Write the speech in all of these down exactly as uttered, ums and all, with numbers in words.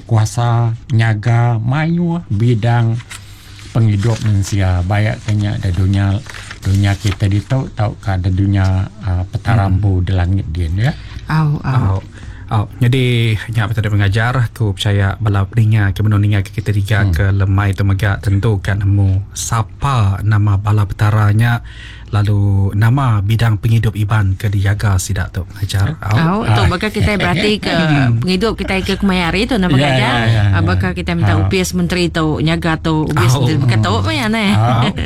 kuasa nyaga mayu bidang penghidup manusia bayak kenya ada dunia dunia kita di tahu tahu ada dunia uh, petarambu hmm. di langit dia ya. Au au. Oh, jadi nya betul mengajar tu percaya bala peninga ke menuningnya kita tiga hmm. ke lemai tu megak tentukan nemu siapa nama bala petaranya lalu nama bidang penghidup iban ke dijaga sidak tu mengajar. Oh, tu bakal kita berarti ke penghidup kita ke kemayari tu nama yeah, mengajar. Yeah, yeah, yeah. Bakal kita minta oh. upis menteri tu nyaga tu upis oh. bakal tahu apa ya nah.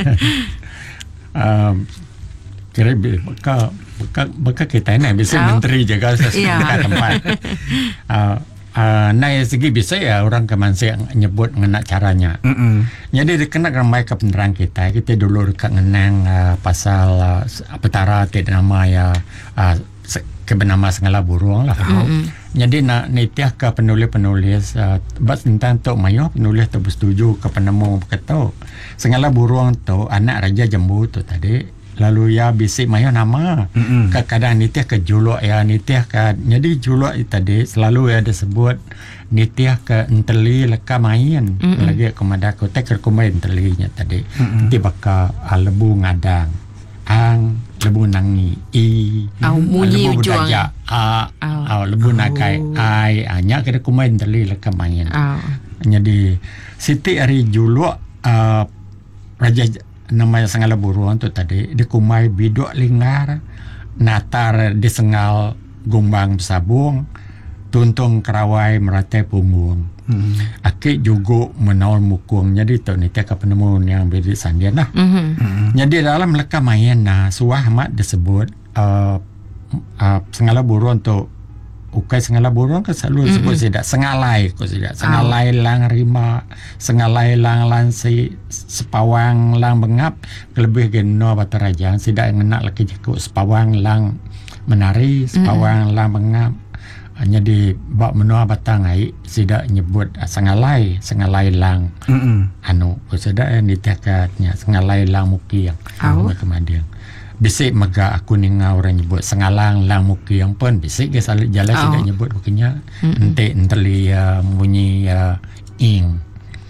Um, kira bakal bakal bakal kita ni bisa oh. menteri jaga sesuatu yeah. tempat. Uh, uh, naik segi bisa ya orang kemansi nyebut mengenai caranya. Mm-mm. Jadi kena ramai ke penerang kita. Kita dulu dekat ngenang uh, pasal uh, petara tidak nama ya uh, kebenama segala burung lah. Mm-hmm. Jadi nak nitiah ke penulis-penulis uh, bas tentang tu mayo penulis tu bersetuju ke penemu kata segala burung tu anak raja jambu tu tadi lalu ya bisik mayo nama. Mm-hmm. Kadang-kadang nitiah ke juluk ya nitiah ke jadi juluk tadi selalu ya disebut nitiah ke enteli leka main. Mm-hmm. Lagi kepada aku tak rekomend entelinya tadi. Mm-hmm. Nanti bakal uh, lebu ngadang ang lebu nangi i au munyi lebu juang budaya a au lebu nakai ai anya kena kumain tali leka main. Jadi siti hari juluk uh, raja namanya sengala buruan tu tadi di kumai bidok lingar natar di sengal gumbang sabung tuntung kerawai meratai punggung. Hmm. Akik juga menaul mukung. Jadi tu ni tiap penemu yang beri sandian lah. Mm-hmm. Mm-hmm. Jadi dalam leka main nah suah amat disebut uh, uh, sengala burung tu ukai sengala burung ke selalu disebut mm-hmm. sidak sengalai ko sidak sengalai oh. lang rima sengalai lang lansi sepawang lang bengap lebih geno batarajang sidak ngenak laki jekuk sepawang lang menari sepawang mm-hmm. lang bengap. Hanya di bak menua batang ai sidak nyebut sengalai sengalai lang mm-hmm. anu sidak yang ditakatnya sengalai lang muki yang oh. kemudian bisik mega aku ningau orang nyebut sengalang lang muki yang pun bisik ke salah jalan oh. sidak nyebut bukannya mm-hmm. ente enteli uh, bunyi uh, ing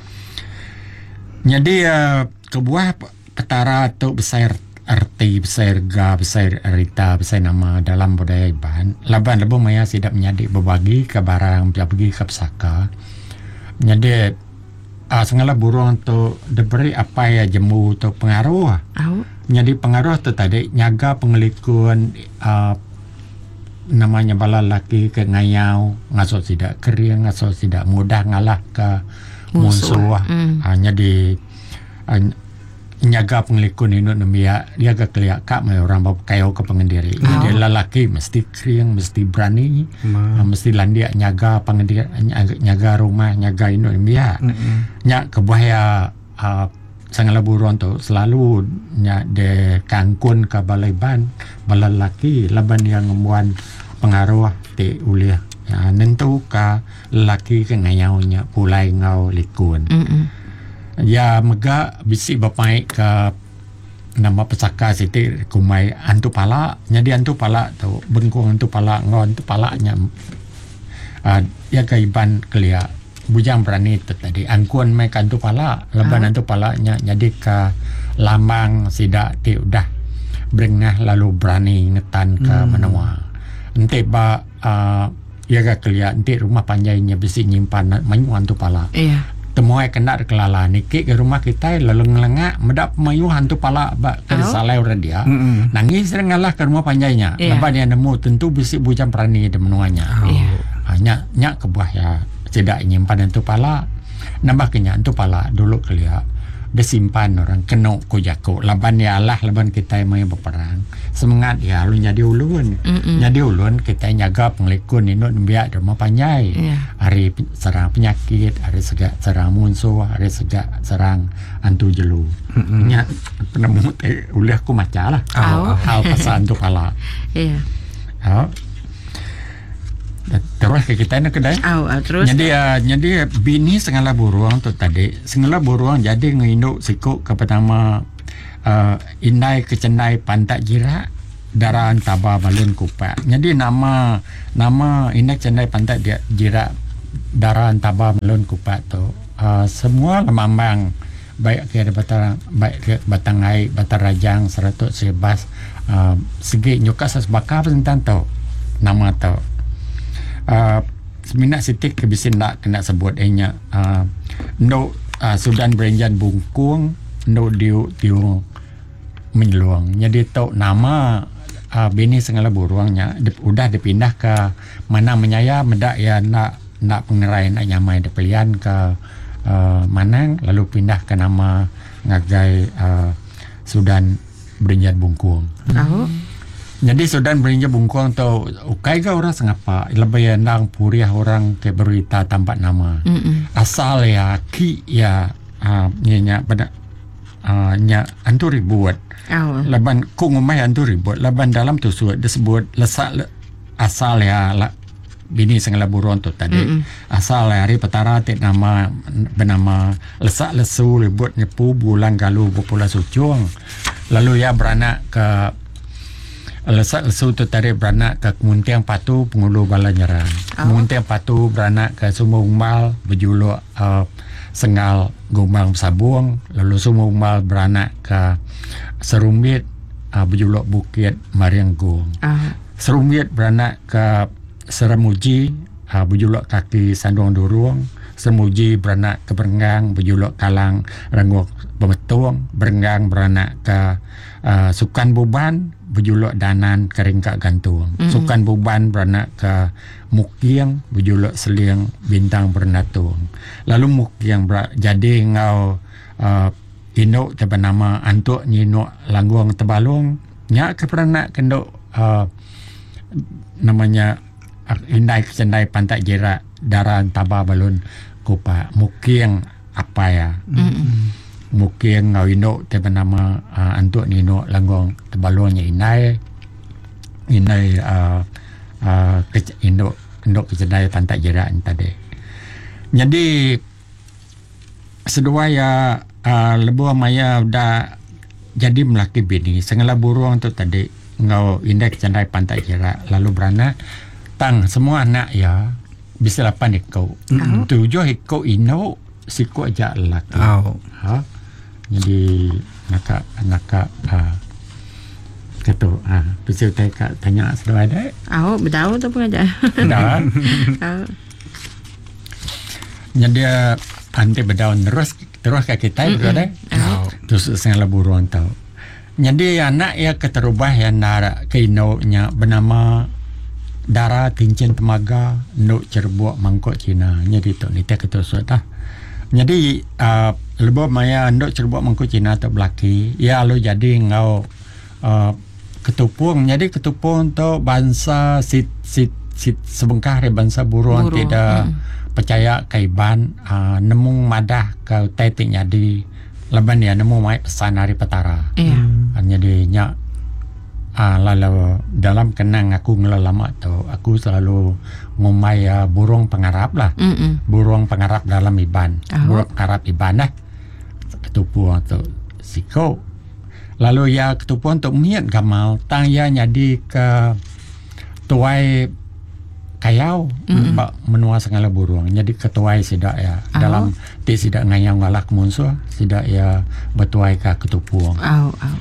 jadi uh, kebuah petara tu besar arti besar ga besar rita besar nama dalam budaya Iban laban lebu maya sidak menjadi berbagi ke barang pergi ke pesaka jadi uh, segala burung tu diberi apa ya jemu tu pengaruh oh. jadi pengaruh tu tadi nyaga pengelikun uh, namanya bala laki ke ngayau ngaso sidak kering ngaso sidak mudah ngalah ke musuh mm. uh, jadi uh, nyaga pengelikun ini namanya dia agak keliak kak mai orang bawa kayu ke pengendiri. Oh. Jadi lelaki mesti kering, mesti berani, Ma. mesti landia nyaga pengendiri, nyaga, nyaga rumah, nyaga ini namanya. Mm-hmm. Nyak kebaya uh, sangala buruan tu selalu nyak de kangkun ke balai ban, balai lelaki laban yang ngemuan pengaruh te uliah. Ya, nentu ka lelaki ke ngayaunya pulai ngau likun. Mm-hmm. Ya mega bisi bapai ke nama pesaka siti kumai antu pala jadi antu pala tu bengkung antu pala ngon antu palanya uh, ya kaiban kelia bujang berani tu tadi angkuan mai antu pala leban uh. antu palanya jadi ke lambang sidak ti udah brengah lalu berani ngetan ke hmm. menua ente ba uh, ya ga kelia ente rumah panjainya bisi nyimpan mayu antu pala yeah. Temuai kena kelala nikik ke rumah kita lalu ngelengak medap mayu hantu pala bak ke oh. salai orang dia mm-hmm. nangis sering ngalah ke rumah panjainya yeah. lepas dia nemu tentu bisik bujang perani de menuanya oh. yeah. hanya nyak kebuah ya tidak nyimpan hantu pala nambah kenya hantu pala dulu kelia dia simpan orang kena ko jako laban ya Allah laban kita mai berperang semangat ya lu jadi ulun mm-mm. jadi ulun kita nyaga pengelikun ini biak rumah panjai yeah. hari serang penyakit hari segak serang musuh hari segak serang antu jelu nya penemu teh ulah ku maca lah oh. hal pasal antu pala iya yeah. oh. Terus ke kita nak kedai. Oh, terus. Jadi uh, jadi bini segala burung tu tadi. Segala burung jadi nginduk sikuk ke pertama uh, indai kecenai pantat jirak daran taba balun kupat. Jadi nama nama indai cenai pantat dia jirak darah tabah melun kupat tu uh, semua lemambang baik ke batang baik ke batang air batang rajang seratus sebas uh, segi nyuka sasbaka tentang tu nama tu uh, seminat sitik kebisin nak kena sebut enya uh, no uh, Sudan berenjan bungkung no diu diu menyeluang jadi tu nama uh, bini segala buruangnya dip, udah dipindah ke mana menyaya medak ya nak nak pengerai nak nyamai de pilihan ke uh, Manang lalu pindah ke nama ngagai uh, Sudan berenjan bungkung. Oh. Jadi Sudan berenjan bungkung tu ukai ke orang sengapa lebih nang puriah orang ke berita tampak nama. Mm-mm. Asal ya ki ya uh, nya pada uh, nya antu ribut. Oh. Laban ku ngumai antu ribut laban dalam tu suat disebut lesak le, asal ya la, bini segala buruan tu tadi mm-mm. asal hari petara tit nama bernama lesak lesu ribut nyepu bulan galu popular sucung lalu ya beranak ke lesak lesu tu tadi beranak ke Kemuntiang Patu Pengulu Bala Nyerang. Oh. Kemuntiang Patu beranak ke Sumur Umbal berjuluk uh, Sengal Gombang Sabung lalu Sumur Umbal beranak ke Serumit uh, berjuluk Bukit Marianggung. Oh. Serumit beranak ke Seramuji uh, berjuluk Kaki Sanduang Durung. Seramuji beranak ke Berenggang berjuluk Kalang Renggok Pemetung. Berenggang beranak ke uh, Sukan Buban berjuluk Danan Keringkak Gantung. Mm-hmm. Sukan Buban beranak ke Mukiang berjuluk Seliang Bintang Bernatung. Lalu Mukiang ber- jadi ngau uh, induk bernama Antuk Nyinuk Langguang Tebalung. Nya ke beranak kenduk uh, namanya Indai Kecendai Pantai Jerak Daran Tabah Balun Kupa Mukiang apa ya mm-hmm. Mukiang ngau induk bernama uh, Antuk Nyinuk Langguang Tebalungnya Indai Indai uh, uh, ke, induk induk Kecendai Pantai Jerak tadi. Jadi sedua ya uh, lebuh maya dah jadi melaki bini segala buruang tu tadi ngau Indai Kecendai Pantai Jerak lalu beranak tang semua anak ya bisa lapan ikau mm-hmm. tujuh ikau ino siku aja laki. Oh. Ha? Jadi nakak nakak uh, kata ah uh, bisa tak tanya sedua ada. Oh, bertahu tu pun aja. Dah. Oh. Jadi anti berdaun terus terus ke kita mm-hmm. berada. Oh. Terus segala buruan tahu. Jadi anak ya keterubah ya nara keino nya bernama Dara Tincin Temaga Nuk Cerbuk Mangkok Cina. Jadi tu ni tak ketusut dah. Jadi uh, lebih maya Nuk Cerbuk Mangkok Cina tu belaki. Ya lu jadi ngau uh, ketupung. Jadi ketupung tu bangsa sit sit sit sebengkah dari bangsa buruan Buru. tidak hmm. percaya kaiban uh, nemung madah ke tetik jadi leban ya nemu mai pesan hari petara. Iya. Yeah. Jadi nya Ah, lalu dalam kenang aku ngelalama tu aku selalu ngomai uh, burung pengarap lah. Mm-mm. Burung pengarap dalam iban. Oh. Burung pengarap iban lah. Ketupuan tu siko. Lalu ya ketupuan tu miat gamal tang ya nyadi ke tuai kayau mm-hmm. bak menua segala burung. Jadi ketuai sidak ya oh. dalam ti sidak ngayang walak munsuh sidak ya betuai ke ketupuan. Oh, oh.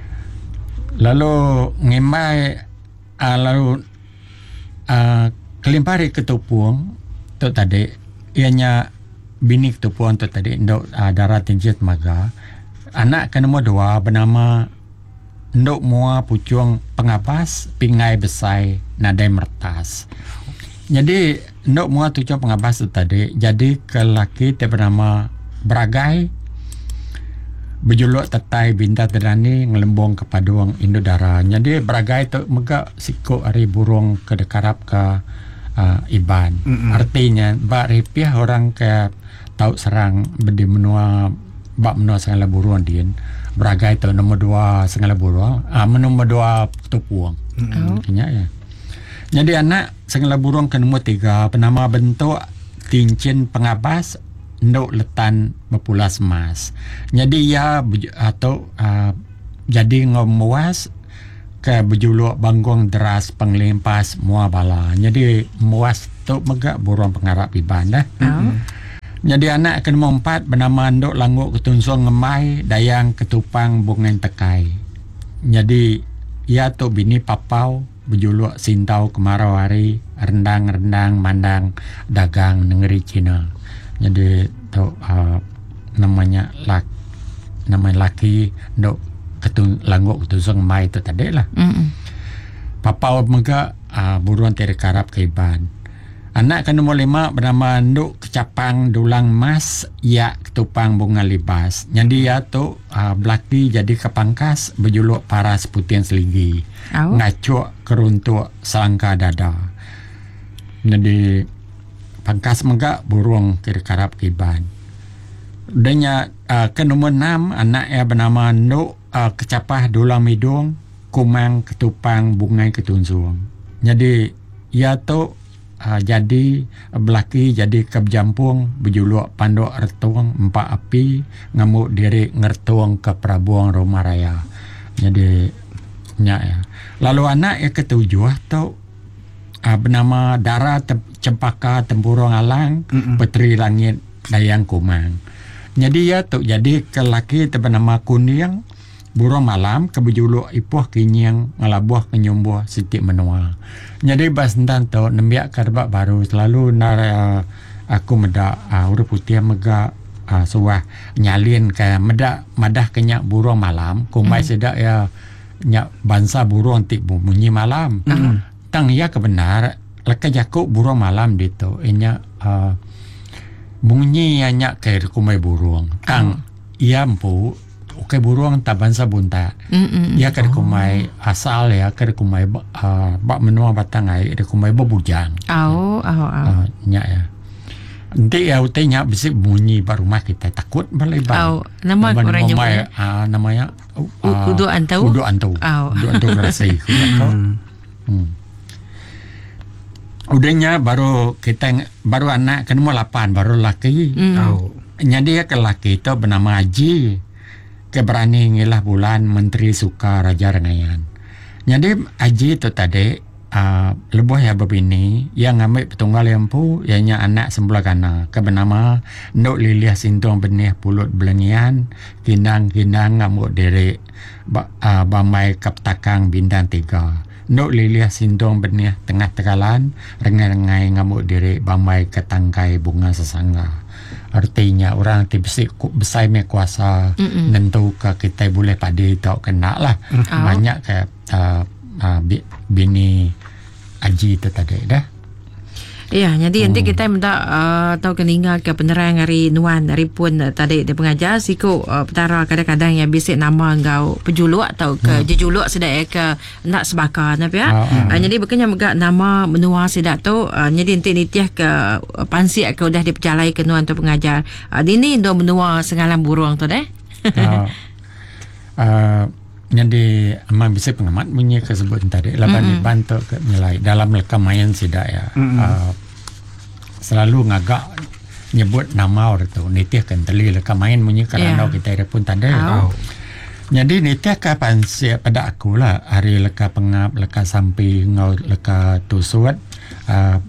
Lalu ngimai uh, lalu uh, kelimpari ketupung tu tadi ianya bini ketupung tu tadi ndok uh, Dara Tincin Temaga anak ke nombor dua bernama ndok mua pucung pengabas pingai besai nadai mertas. Jadi ndok mua pucung pengabas tu tadi jadi ke laki tu bernama Beragai berjuluk Tetai Binta Tedani ngelembong ke Paduang Indodara. Jadi Beragai tu mega siko hari burung ke dekarap ke uh, iban. Mm-mm. Artinya bak ripiah orang ke tahu serang bedi menua bak menua segala burung din. Beragai tu nombor dua segala burung. Ah uh, nombor dua tupuang. Oh. Kenya ya. Jadi anak segala burung ke nombor tiga penama bentuk Tincin Pengabas Nduk Letan Mepulas Mas. Jadi ya atau uh, jadi ngomuas ke berjuluk Banggung Deras Penglimpas Muabala. Jadi muas tok megak burung pengarap iban dah. Oh. Jadi anak ke nombor empat bernama Ndok Langguk Ketunsong Ngemai Dayang Ketupang Bungan Tekai. Jadi ia tok bini papau berjuluk Sintau Kemarau Hari rendang-rendang mandang dagang negeri Cina. Jadi tok uh, namanya lak nama laki Ndok Ketun Langguk Ketunsong Ngemai itu tadi lah. Mm-mm. Papau megak uh, buruan tiada karap ke iban. Anak ke nombor lima bernama Nduk Kecapang Dulang Mas Ya Ketupang Bunga Libas. Jadi ya tu uh, belaki jadi kepangkas berjuluk Paras Putian Seligi. Oh. Ngacuk keruntuk selangka dada. Jadi pangkas megak burung kira karap kiban. Udahnya uh, ke nombor enam anak ya bernama Nduk uh, Kecapah Dulang Midung Kumang Ketupang Bunga Ketunsuang. Jadi ya tu Uh, jadi belaki jadi kejampung berjuluk Pandok Retuang Empak Api ngamuk diri ngertuang ke Prabuang Roma Raya. Jadi nya ya. Lalu anak yang ketujuh tu uh, bernama Dara Tem- Cempaka Tempurung Alang Mm-mm. Petri Langit Dayang Kumang. Jadi ya tu jadi ke laki tu bernama Kuning burung malam ke berjuluk Ipuh Kinyang ngalabuh kenyumbuh Siti Menua. Jadi bas tentang tu nembiak karbak baru selalu nara uh, aku meda uh, urut putih mega uh, suah nyalin ke meda madah kenyak burung malam kumai mm. sedak ya nyak bangsa burung tik bunyi malam. Mm. Tang ya kebenar leka jakuk burung malam ditu inya uh, bunyi nyak ke kumai burung. Tang oh. ia empu Oke burung tak bangsa bunta. Mm-mm. Ia kada kumai asal ya kada kumai uh, bak menua batangai kada kumai bebujang. Oh, oh, oh. Uh, nya ya. Nanti ya utenya bisik bunyi bar rumah kita takut balai bang. Oh, nama orang nyamai uh, namanya uh, Udu Antau. Udu Antau. Oh. Udu Antau Rasai. Hmm. hmm. Udahnya baru kita baru anak ke nombor lapan baru laki. Mm. Oh. Jadi ya ke laki itu bernama Haji. Keberani ngilah bulan Menteri Suka Raja Rengayan. Jadi Haji itu tadi uh, lebuh ya babini yang ngambil petunggal lempu ianya anak sembelah kana ke bernama Nduk Liliah Sintung Benih Pulut Belengian Kindang-kindang ngamuk diri ba, uh, Bamai Kaptakang Bintang Tiga. Nduk Liliah Sintung Benih Tengah Tegalan rengai-rengai ngamuk diri Bamai Ketangkai Bunga Sesangga. Artinya orang tibsik besar me kuasa Mm-mm. nentu ke kita boleh padi tau kena lah. Mm-hmm. Banyak ke uh, uh, bini Haji itu tadi dah. Ya, jadi nanti Hmm. kita minta uh, tahu keninga ke penerang hari Nuan hari pun uh, tadi dia pengajar siku uh, petara kadang-kadang yang bisik nama engkau pejuluk atau ke hmm. jejuluk sedak ke nak sebakar napi ya. Oh, oh. Uh, jadi bukannya megak nama menua sedak tu uh, jadi nanti nitiah ke uh, pansi ke udah diperjalai ke Nuan tu pengajar. Uh, dini ndo menua sengalam burung tu deh. uh, uh, jadi amang bisa pengamat punya kesebut tadi laban mm-hmm. dibantu ke nilai dalam lekamayan sidak ya. Mm-hmm. Uh, selalu ngagak nyebut nama orang tu nitih kenteli lekamayan punya kerana yeah. kita pun tanda. Oh. Jadi nitih kapan siap pada aku lah hari leka pengap leka sampai ngau leka tusut uh,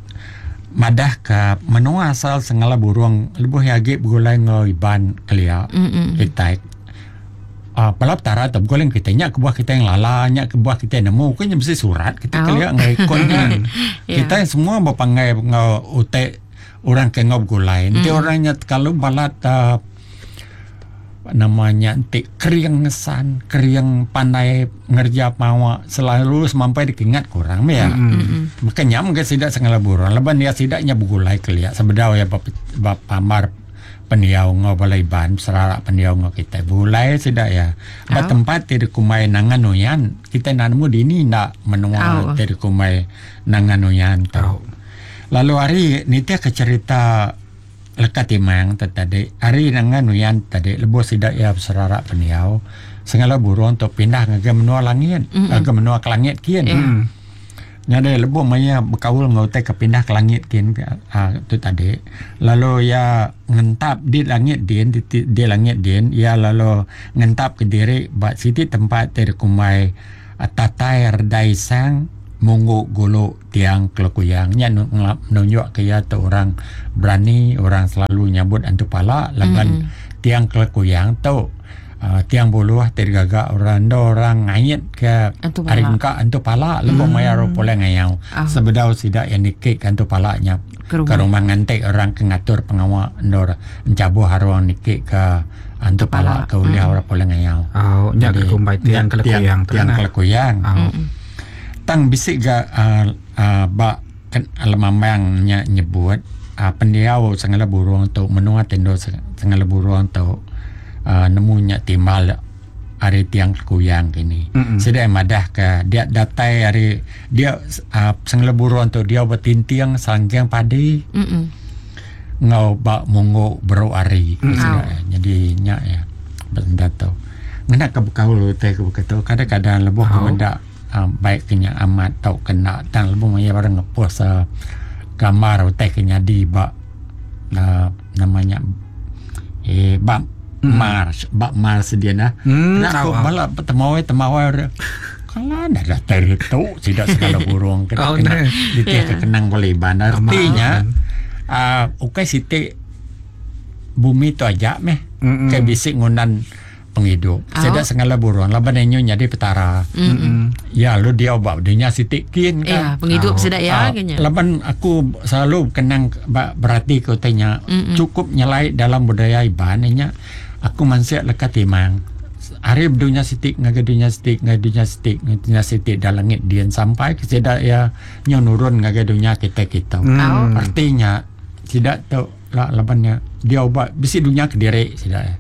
madah ke menua asal sengala burung lebuh yagi begulai ngau iban kelia mm-hmm. itai Uh, palap tara tu goleng kita nyak ke buah kita yang lala nyak ke buah kita yang nemu kan mesti surat kita oh. Kelia ngai kon kita yeah. semua berpangai ngau ute orang ke ngau gulai nanti mm. orangnya kalau balat uh, namanya nanti keriang ngesan keriang pandai ngerja mawa selalu sampai dikingat kurang ya mm-hmm. makanya mungkin tidak sengala burung leban dia tidaknya begulai kelia sebedau ya bap, bap pamar peniau ngau balai ban serarak peniau ngau kita bulai tidak ya oh. tempat tidak kumai nangan nuyan kita nanamu di ini ndak menua oh. tidak kumai nangan nuyan tahu oh. lalu hari ni dia ke cerita lekat timang tadi hari nangan nuyan tadi lebu tidak ya serarak peniau segala burung untuk pindah ke menua langit mm-hmm. ke menua ke langit kian yeah. Nyada lebu maya berkaul ngau te kepindah ke langit kian ah tu tadi lalu ya ngentap di langit din di, di langit din ya lalu ngentap ke diri bat siti tempat ter kumai tatai redai sang munggu golo tiang kelekuyangnya nunjuk kaya tu orang berani, orang selalu nyabut antu pala laban mm-hmm. tiang kelekuyang tu uh, tiang buluh tergagak orang do orang ngayet ke aringka antu pala lebih mm-hmm. maya ro pole ngayau oh. sebedau sidak yang nikik antu palanya ke rumah ngantek orang ke ngatur pengawal ndor encabu haruang nikik ke antu pala ke uliah mm-hmm. orang pole ngayau oh nya ke kumbai tiang kelekuyang tiang kelekuyang oh. Tang bisik ga uh, uh, ba kan alamamang nya nyebut uh, pendiau sangala burung tu menua tendo sangala burung tu uh, nemu nya timbal ari tiang kuyang kini mm-hmm. sedai madah ke dia datai ari dia uh, sangala burung tu dia bertintiang sangkiang padi mm-hmm. ngau ba mongo bro ari mm-hmm. sedai, jadi nya ya benda tu ngena ke kaul teh ke betul kadang-kadang lebuh oh. kemendak Uh, baik kenya amat tau kena tang lebih maya orang ngepost uh, gambar teh kenya di bak uh, namanya eh bak mm. mars bak mars dia nah mm, nak aku malah temawai temawai kalau dah dah itu tidak segala burung kena, oh, kena di yeah. kenang boleh bandar artinya uh, ukai siti bumi tu aja meh mm-mm. kayak bisik ngundan penghidup. Oh. Sedak segala buruan laban enyo nyadi petara. Mm-hmm. Ya lu dia obak dunia sitikin kan. Ya, penghidup oh. sedak ya kenya. Laban aku selalu kenang berarti kau tanya mm-hmm. cukup nyelai dalam budaya ibannya aku mansiak lekat timang. Hari dunia sitik ngaga dunia sitik ngaga dunia sitik dunia sitik dah langit dian sampai ke sedak ya nyo nurun ngaga dunia kita kita. Oh. Artinya tidak tahu lah labannya dia obak bisi dunia kediri sedak ya.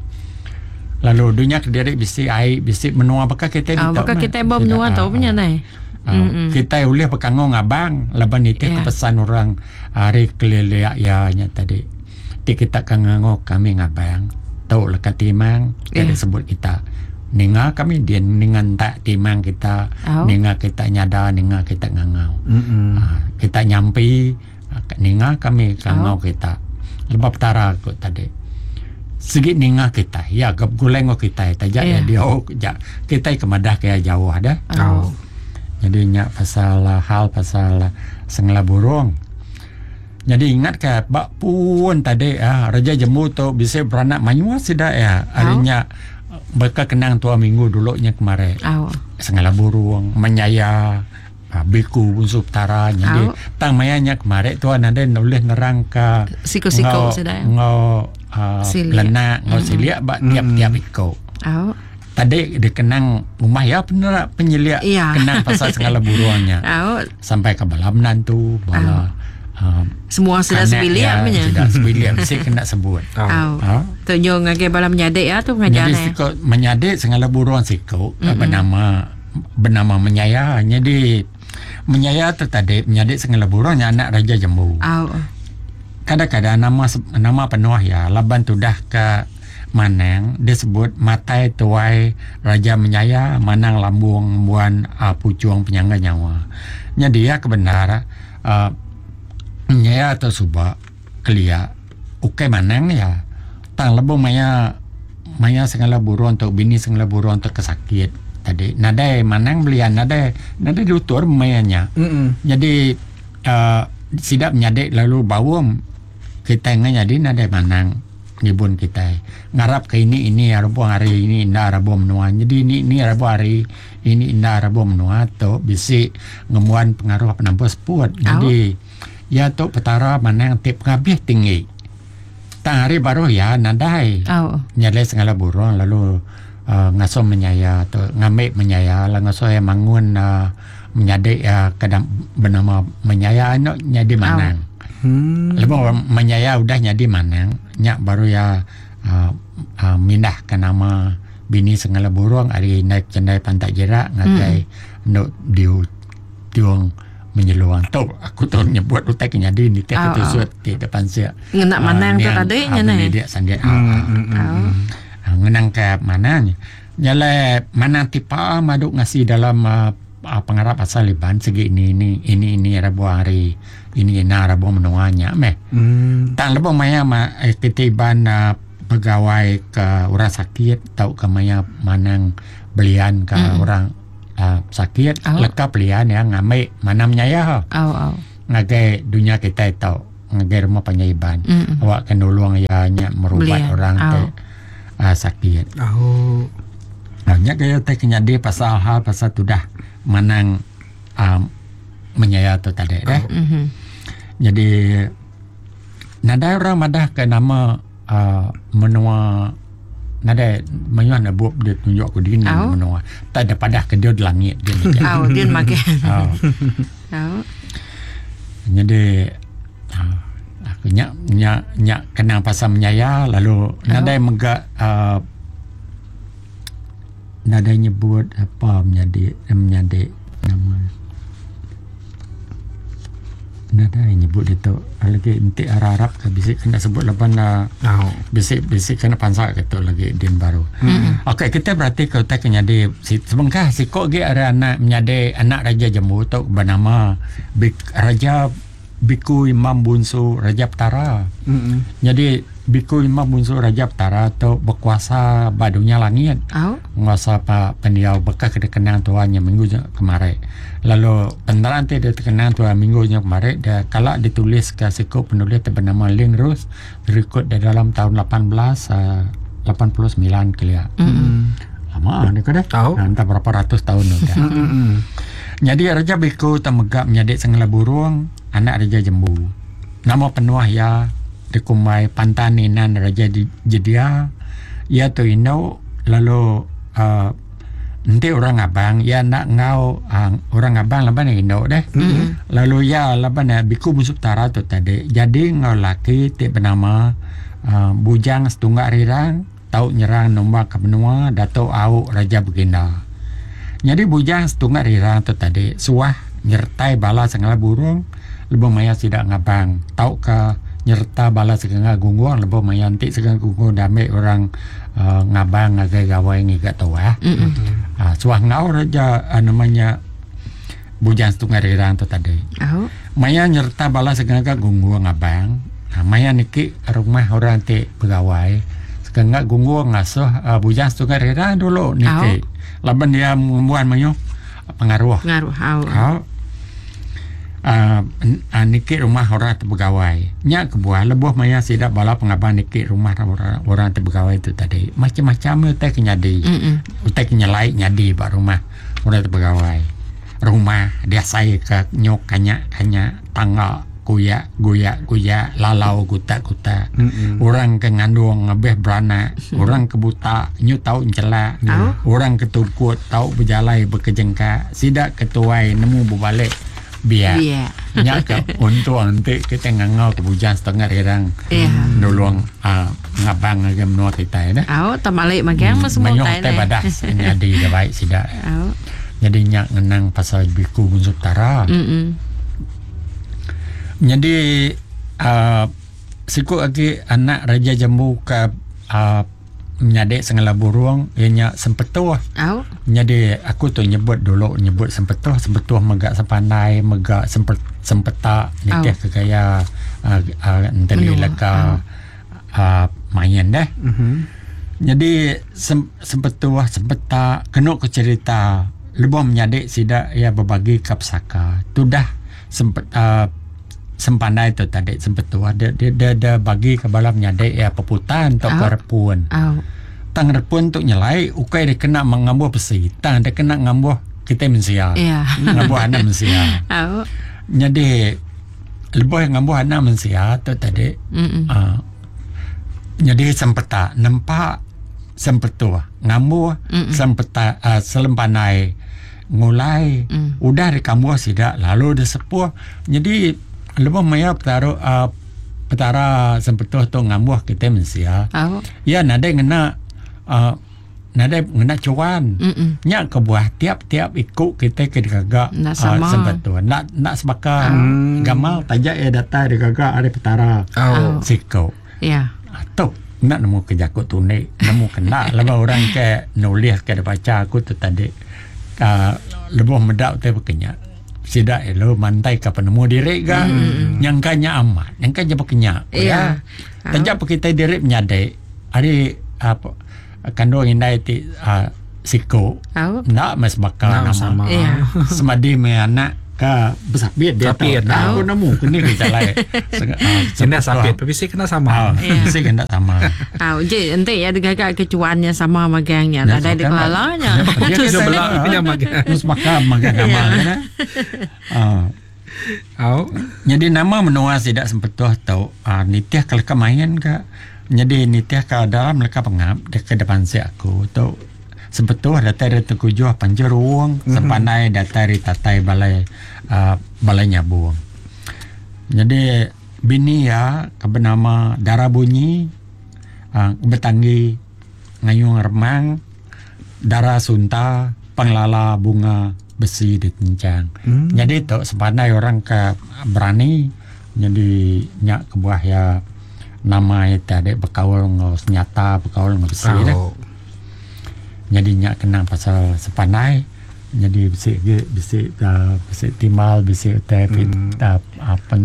Lalu dunia kediri bisi air bisi menua apakah kita oh, apakah kita bawa menua tahu punya nai uh, kita boleh pekango ngabang laban itu yeah. kepesan orang hari keliliak ya nya tadi ti kita kangango kami ngabang tahu lekat timang yeah. kita sebut kita ninga kami dia ningan tak timang kita oh. ninga kita nyada ninga kita ngangau uh, kita nyampi ninga kami kangau oh. kita lebab tara ko tadi segi ninga kita ya gap gulengo kita tajak yeah. ya dia oh, ja, kita kemadah kaya jauh ada oh. jadi nya pasal hal pasal sengla burung jadi ingat ke bak pun tadi ah raja jemu tu bisa beranak manyua sida ya oh. adanya beka kenang tua minggu dulu nya kemarin oh. sengla burung menyaya biku unsur tara jadi oh. tang mayanya kemarin tu ada nulis nerang ke siko-siko sida ngau Uh, lena ngau silia bak tiap-tiap iko. Oh. Tadi dikenang rumah ya benar penyeliak yeah. kenang pasal segala buruannya. Oh. Sampai ke balam nantu bala oh. uh, semua sudah sebiliak punya. Sudah sebiliak mesti kena sebut. Oh. Oh. Tu yo ngage balam menyadek ya tu ngajar. Jadi siko menyadek segala buruan siko mm-hmm. bernama bernama menyaya. Jadi menyaya tu tadi menyadek segala buruannya anak Raja Jambu. Oh. Kadang-kadang nama nama penuh ya laban tu dah ke Manang disebut matai tuai Raja Menyaya Manang Lambung buan uh, pucuang penyangga nyawa. Jadi ya kebenar uh, Menyaya atau Subak kelia ukai Manang ya tang lebu maya maya segala buruan untuk bini segala buruan untuk kesakit tadi nadai Manang belian nadai nadai lutur mayanya. Mm-mm. Jadi uh, sidak menyadek lalu bawum kita nganya di nada Manang ngibun kita ngarap ke ini ini arabu hari ini indah arabu menua jadi ini ini arabu hari ini indah arabu menua tu bisi ngemuan pengaruh penampus puat oh. jadi ya tu petara Manang tip ngabih tinggi tang hari baru ya nadai oh. nyalai segala burung lalu uh, ngaso menyaya tu ngamik menyaya lalu ngaso yang mangun uh, menyadek uh, kadang bernama menyaya no nyadi Manang oh. Hmm. Lepas menyaya udah jadi Manang nyak baru ya uh, uh, mindah ke nama bini segala burung hari naik cendai pantai jerak ngakai hmm. no diu tiung menyeluang tu aku tu nyebut utak nyadi ni teh tu suat di depan sia ngenak Manang tu tadi nya nai dia sandia ngenang ke Manang nyale Manang tipa maduk ngasih dalam uh, pengarap asal Liban segi ini ini ini ini Rabu hari ini ina Rabu menuanya meh hmm. tak lebih maya ma ketiban uh, pegawai ke orang sakit tahu ke maya Manang belian ke hmm. orang uh, sakit Oh. lekap lian ya ngamai manam nyaya Au au. ngagai dunia kita tahu ngagai rumah penyaiban Mm-mm. awak kan nulung ya nya merubat Belian. orang Oh. te uh, sakit Oh. nya gaya teh kenyadi pasal hal pasal tu dah manang um, menyaya tu tadi deh Mhm. jadi nada orang madah ke nama uh, menua nada menyuan nabup dia tunjuk aku dini Au. menua tak ada padah ke dia di langit dia ni. Au dia makan. Oh. Au. Jadi uh, aku nyak nyak nyak kenang pasal menyaya lalu nada mega uh, nada nyebut apa menjadi menjadi nama nada nyebut itu lagi inti Arab ke bisik kena sebut lepas na Oh. bisik-bisik kena pansak gitu lagi din baru. Mm-hmm. Okey kita berarti kalau tak kenyadi si sebengkah si kok ge ada anak menyade anak raja Jambu tu bernama Bik, Raja Biku Imam Bunsu Raja Petara. Mm-mm. Jadi Biku Imam Bunsu Raja Petara tu berkuasa badunya langit. Au. Nguasa pak pendiau bekas kena kenang tuannya minggu je kemarin. Lalu pendaran tu dia terkenang tuan minggu je kemarin dia kalau ditulis ke siku penulis bernama Ling Rus rekod di dalam tahun lapan belas lapan puluh sembilan kelia. Mm-mm. Lama dia kena. Tahu. Entah berapa ratus tahun dah. Mm-mm. Jadi Raja Biku temegak menjadi sengela burung anak Raja Jambu. Nama penuah ya dikumai Pantaninan Raja Jedia. Ia tu ino lalu uh, nanti orang abang ya nak ngau uh, orang abang laban ino deh. Mm-hmm. Lalu ya laban Biku Busuk Tara tu tadi. Jadi ngau laki ti bernama uh, Bujang Setunggak Rirang tau nyerang nombak ke benua Dato' Au Raja Baginda. Jadi Bujang Setunggak Rirang tu tadi suah nyertai bala sengala burung lebih maya tidak ngabang tau ke nyerta bala segala gungguang lebih maya nanti segala gungguang damai orang uh, ngabang ngagai gawai ngigat tua uh, suah ngau raja uh, namanya Bujang Setunggak Rirang tu tadi Au. maya nyerta bala segala gungguang ngabang uh, maya niki rumah orang ti pegawai segala gungguang ngasuh uh, Bujang Setunggak Rirang dulu niki laban dia membuat mayu pengaruh Ngaruh. Au. Kau uh, uh, niki rumah orang terpegawai nya kebuah lebuh maya sidak bala pengabang niki rumah orang, orang terpegawai itu tadi macam-macam utai kenyadi Mm-mm. utai kenyalai nyadi bak rumah orang terpegawai rumah dia saya ke nyok kanyak kanyak tangga kuya guya guya lalau guta guta Mm-mm. orang ke ngandung ngebeh beranak orang ke buta nyu tahu encela Oh. orang ketukut tahu berjalai berkejengka sidak ketuai nemu berbalik biar Biar. nya ke untuk nanti kita ngangau ke Bujang Setunggak Rirang Ya. nulung uh, ngabang lagi menua kita ya dah Au tamalik makan mah semua menyok tai teh deh. badas nyadi dah baik sidak Au. jadi nyak ngenang pasal Biku Bunsu Tara Mm-mm. jadi uh, siku lagi anak Raja Jambu ke uh, menyadek sengala burung ianya sempetuh Au. jadi aku tu nyebut dulu nyebut sempetuh sempetuh megak sepandai megak sempet sempeta nikah Oh. ke gaya uh, uh, enteli Menua. leka uh, main dah Mhm. jadi sem, sempetuh sempeta kena ke cerita lebih menyadek sidak ya berbagi ke pesaka tu dah sempet uh, sempandai tu tadi sempetuh dia dia dia, dia bagi ke bala menyadek ya peputan atau Oh. ke repun Au. tang repun tu nyelai ukai dia kena mengambuh besi tang dia kena ngambuh kita mensia Ya. ngambuh anak mensia Au. jadi lebih ngambuh anak mensia tu tadi Mm-mm. uh, jadi sempeta nampak sempetuh ngambuh Mm-mm. sempeta uh, selempanai ngulai Mm. udah di kambuh sidak lalu dia sepuh jadi lebih maya petara uh, petara sempetuh tu ngambuh kita mensia Au. ya nada ngena uh, nada ngena cuan Mm-mm. nya ke buah tiap-tiap ikut kita ke dikagak Nak sama. sempetuh nak nak sebaka Hmm. gamal tajak ya data dikagak ada petara Oh. siko Ya. atau nak nemu kejakut tunai nemu kena lepas orang ke nulis ke baca aku tu tadi uh, lebih medak tu berkenyak sidak elo mantai ke penemu diri ga mm. nyangkanya amat nyangka je berkenyak Ya. ya tajak kita diri menyadai hari apa kandung indai ti uh, siko Au. nak mas bakal Nak nama sama. Ya. semadi me anak ka besapit dia Sapit, tahu aku tahu. nemu kini kita lain Kena sapit, tapi saya kena sama. ah Ya. mesti kena sama Ah, je ente ya gagak kecuannya sama magangnya. Ya, Ada di kan, kepalanya. dia Dia kena belah punya magang. terus makan makan nama kan ah Au. jadi nama menua tidak sempetuh tahu ah nitiah kalau kemain ka jadi nitiah ka dalam mereka pengap dia ke depan si aku tahu sempetuh datang dari tujuh panjeruang mm-hmm. sepanai datang dari tatai balai uh, balai nyabung jadi bini ya kebenama darah bunyi uh, betanggi ngayung remang darah sunta penglala bunga besi ditencang. Hmm. Jadi tu sepanai orang ke berani jadi nyak kebuah ya nama itu ada berkaul ngau senyata berkaul ngau besi Oh. dah. Jadi nyak kenang pasal sepanai jadi besi besi uh, besi timal besi tapi hmm. uh, apa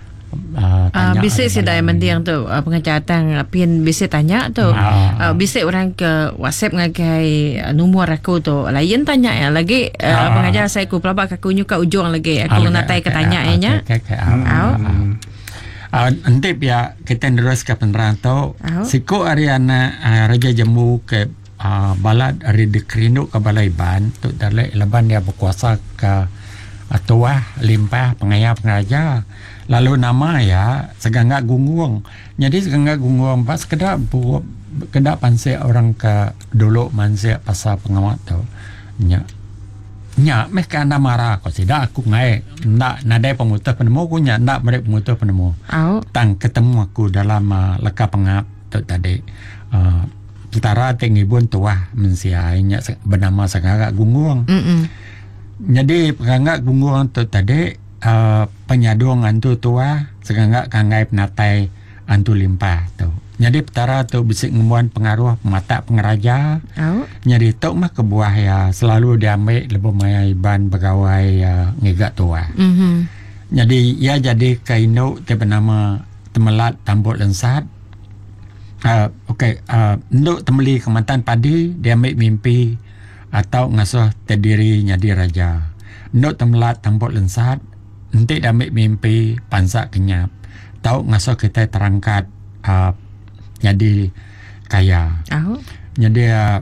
Uh, Uh, bisik si dah mendiang tu uh, pengacatan uh, pin bisik tanya tu uh, Ah. bisik orang ke WhatsApp ngagai uh, nombor aku tu lain tanya ya lagi uh, Ah. pengajar saya ku pelabak aku nyuka ujung lagi aku Ah, natai okay, ketanya okay, nya okay, okay, Au. ah, ah. Ah, nanti ya kita terus ke penerang tu Au. siku Ariana uh, Raja Jambu ke uh, balad ari dekrindu ke balai ban tu dalai leban dia berkuasa ke uh, tuah limpah pengaya pengaja lalu nama ya seganggak gunggung jadi seganggak gunggung pas kedak bu kedak panse orang ke dulu manse pasal pengawat tu nya nya meh kana marah ko sidak aku ngai ndak nadai pemutus penemu ku nya ndak merek pemutus penemu Au. tang ketemu aku dalam uh, leka pengap tu tadi uh, utara tengibun tuah mensiai nya bernama seganggak gunggung Mm-mm. jadi seganggak gunggung tu tadi Uh, penyadung antu tua seganggak kangai penatai antu limpah tu. Jadi petara tu bisik ngemuan pengaruh mata pengeraja. Au. Jadi tu mah kebuah ya selalu diambil lebih maya iban pegawai uh, ngegak tua. Mhm. Jadi ya jadi kainu te bernama temelat tambut lensat. Uh, Okey, uh, nduk temeli kematan padi diambil mimpi atau ngasuh terdiri jadi raja. Nduk temelat tambut lensat nanti dah ambil mimpi pansak kenyap tahu ngasuh kita terangkat uh, jadi kaya Au. jadi uh,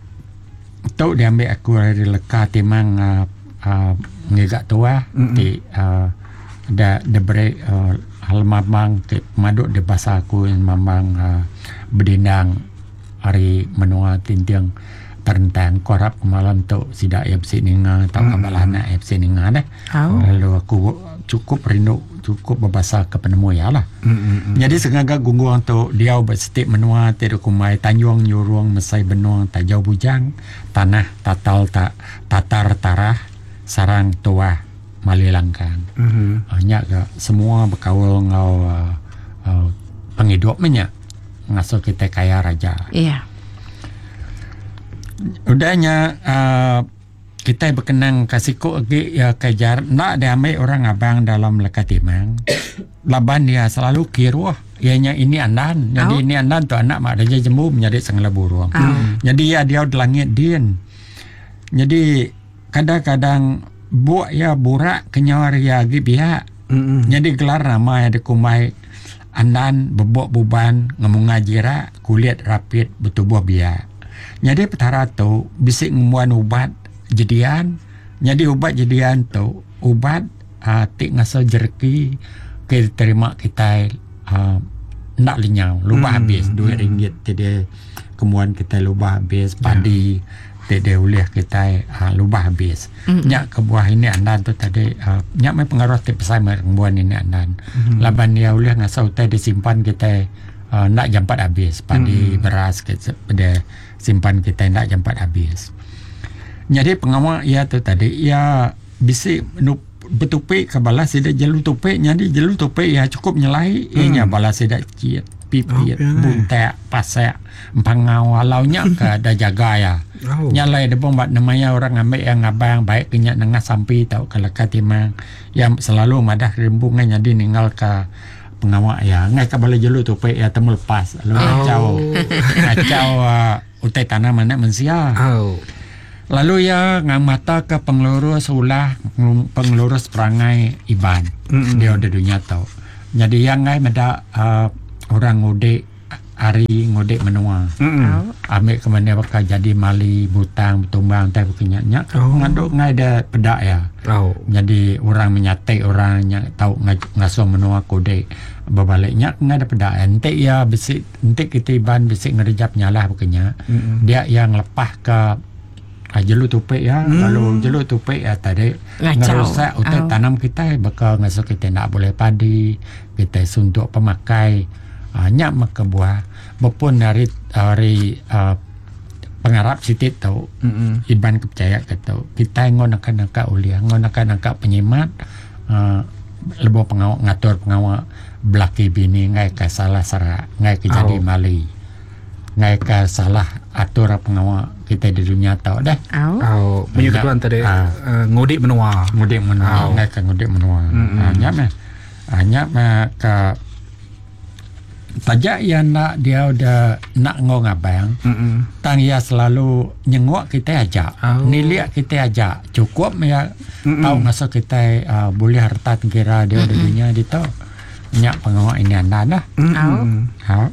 tahu dia ambil aku dari leka timang uh, uh, ngegak tua di uh, da debere uh, hal mamang ke maduk di bahasa aku yang mamang uh, berdindang hari menua tintiang terentang korap malam tu sidak F C ninga tau mm. kabalana F C ninga dah. Au. Lalu aku cukup rindu cukup berbahasa ke penemu ya lah. Mm-mm. Jadi sengaja gungguang tu dia berstik menua tiru kumai tanjung nyuruang mesai benuang tajau bujang tanah tatal tak tatar tarah sarang tua malilangkan. Mhm. Hanya ke semua berkawal ngau uh, uh, penghidup menyak ngasuh kita kaya raja. Iya. Udahnya uh, kita berkenang kasihku lagi ya kejar nak dia ambil orang abang dalam lekat timang laban dia selalu kiruah ianya ini andan jadi Au. ini andan tu anak mak Raja Jambu menjadi sengla burung Au. jadi ya dia di langit din jadi kadang-kadang buat ya burak kenyawar ya gi pihak Mm-mm. jadi gelar nama ya dikumai andan bebok buban ngomong ngajira kulit rapid bertubuh biak jadi petara tu bisik ngemuan ubat jadian jadi ubat jadian tu ubat uh, tik ngasal jerki ke terima kita uh, nak lenyau lubah hmm. habis duit ringgit tidak kemuan kita lubah habis padi tidak oleh kita uh, lubah habis Mm. nyak kebuah ini andan tu tadi uh, nyak mai pengaruh ti pesai merembuan ini andan Mm. laban dia oleh ngasau teh disimpan kita uh, nak jampat habis padi Mm. beras kita pada simpan kita nak jampat habis. Jadi pengawal ia tu tadi ia bisik bertupik ke balas tidak jalur tupik jadi jalur tupik ya cukup nyelai hmm. ianya balas tidak ciat pipit Oh, buntek pasak pangau walaunya ke ada jaga ya Oh. nyalai debong bat namanya orang ambil yang abang baik kenyak nengah sampai tahu kalau katimang yang selalu madah rimbungan jadi ninggal ke pengawal ya ngai ke balai jalur tupik ya temu lepas lalu Oh. kacau kacau uh, utai tanah mana mensia Oh. Lalu ya ngang mata ke pengelurus ulah pengelurus perangai Iban. Mm-mm. Dia ada dunia tau. Jadi yang ngai meda uh, orang ngudek hari ngudek menua. Mm-mm. Ambil ke mana bakal jadi mali butang tumbang tai punya nyak Oh. ngaduk ngai ada pedak ya. Oh. Jadi orang menyatai orang yang tahu ngasuh menua kodek berbaliknya ngai ada pedak ente ya besik ente kita Iban besik ngerejap nyalah bukannya. Mm-mm. Dia yang lepas ke ah, jeluk tupik ya. Hmm. Lalu jeluk tupik ya tadi Ngacau. ngerusak untuk Oh. tanam kita bakal ngasuh kita nak boleh padi kita suntuk pemakai uh, nyak maka buah maupun dari dari uh, pengarap sitit tahu Mm-mm. Iban kepercaya kata kita ngon akan angkat uliah ngon akan angkat penyimat uh, lebih pengawal ngatur pengawal belaki bini ngai ke salah sara ngai ke jadi Oh. mali ngai ke salah atur pengawal kita di dunia tahu dah Au. Oh, punya Banyak. ketuan tadi Ah. uh, ngodik menua. ngudik menua Oh. ngai ke ngudik menua Mm-mm. hanya mah hanya mah ke tajak yang nak dia udah nak ngong abang Mm-mm. tang ya selalu nyengok kita ajak Oh. niliak kita ajak cukup ya Mm-mm. tahu masa kita uh, boleh harta kira dia di dunia dia tahu nyak pengawal ini anda dah Mm-mm. ha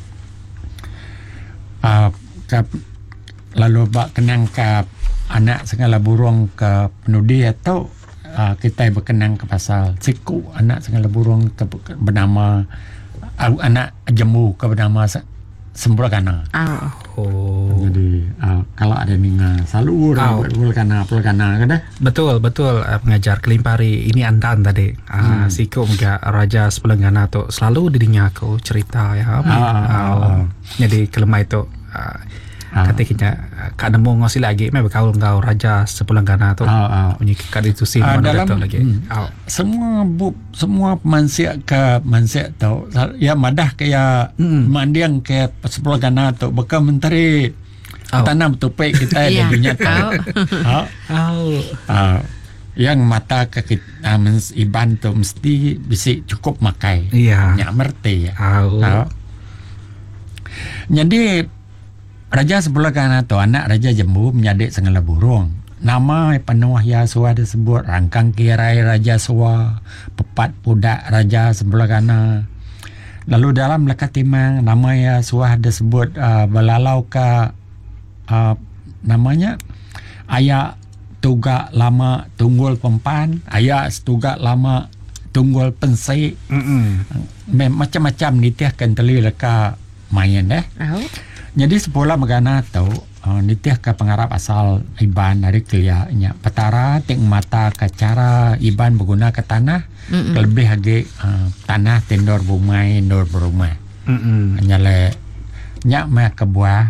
uh, ke, lalu bak kenang ke anak segala burung ke penudi atau uh, kita berkenang ke pasal siku anak segala burung ke, ke bernama uh, anak jemu ke bernama se, Sempurna. Au. Oh. Jadi uh, kalau ada ninga selalu orang Oh. buat pulkana pulkana kan dah. Betul, betul uh, pengajar Kelimpari ini antan tadi. Uh, Hmm. Siko juga Raja Sepelenggana tu selalu dirinya aku cerita ya. Ah, ah, ah, ah. Jadi kelemah itu uh, Ah. ketika uh, kak nemu ngosi lagi memang kau engkau Raja Sepelenggana tu Ah, ah. punya kad itu sih Ah, mana dalam- datang lagi. hmm. Oh. Semua bu, semua mansia ke mansia tahu ya madah kayak Mm. mandiang ke sepuluh gana tu bekal menteri Oh. tanam tupik kita di Ya. dunia tahu. Ha? Oh. Ah, yang mata ke kita uh, Iban tu mesti bisa cukup makai. Iya. Nyak merti ya. Oh. Ha? Jadi Raja sebelah kanan tu anak Raja Jambu menyadik segala burung. Nama penuh ya suah disebut rangkang kirai Raja Suah, pepat pudak Raja sebelah kanan. Lalu dalam lekat timang nama ya suah disebut uh, belalau ke uh, namanya ayat tuga lama tunggul pempan, ayat tuga lama tunggul pensai. Mm-mm. Mem- macam-macam nitiah kenteli leka main deh. Au. Jadi sepola megana tahu uh, nitiah ke pengarap asal Iban dari kelianya petara ting mata ke cara Iban berguna ke tanah Mm-mm. lebih lagi uh, tanah tendor bumai ndor berumah Mm-mm. nyale nyak me ke buah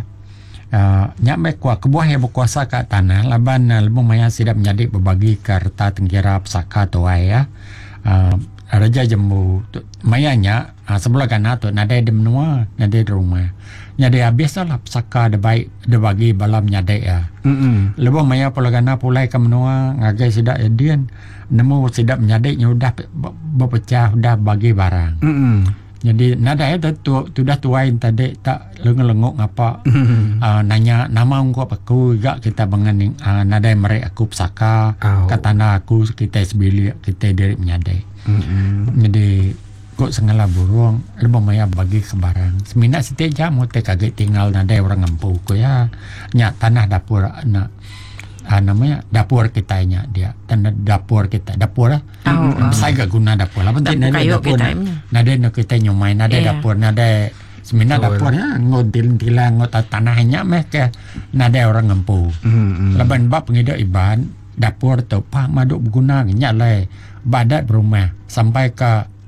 uh, nyak me kuah ke buah yang berkuasa ke tanah laban uh, lebih maya sidap menjadi berbagi ke reta tengkira pesaka tuai ya uh, Raja Jambu tu, mayanya uh, sebelah kanan tu nadai di menua nadai di rumah nyadai habis lah pesaka ada baik ada bagi balam nyadai ya Mm-mm. lebih maya pula kana pulai ke menua ngagai sidak edian nemu sidak menyadai udah berpecah udah bagi barang Mm-mm. jadi nadai tu tu tu dah tuain tadi tak lengok-lengok ngapa Mm-mm. uh, nanya nama engkau aku juga kita bangan uh, nadai merek aku pesaka Oh. ke tanah aku kita sebili kita diri menyadai Mm-mm. jadi kok segala burung lebih maya bagi ke barang seminat setiap jam te kaget tinggal nadai orang ngampu ko ya nyak tanah dapur nak uh, namanya dapur kita nya dia tanah dapur kita dapur lah Oh, oh. saya gak guna dapur lah penting Dapur nadai kayu dapur kita na- emnya. nadai nak kita nyumai nadai Iya. dapur nadai seminat Betul. dapur ya ngodil-dila ngot tanahnya meh ke nadai orang ngampu Mm-mm. laban bab pengida Iban dapur tu pak maduk berguna nyak lai badat berumah sampai ke